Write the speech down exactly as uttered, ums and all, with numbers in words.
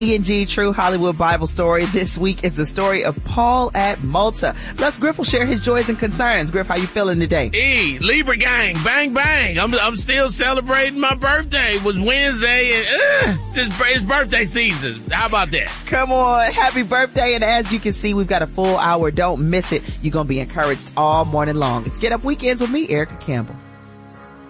E and G True Hollywood Bible Story. This week is the story of Paul at Malta. Les Griff will share his joys and concerns. Griff, how you feeling today? E, Libra gang, bang, bang. I'm I'm still celebrating my birthday. It was Wednesday, and uh, this, it's birthday season. How about that? Come on. Happy birthday. And as you can see, we've got a full hour. Don't miss it. You're going to be encouraged all morning long. It's Get Up Weekends with me, Erica Campbell.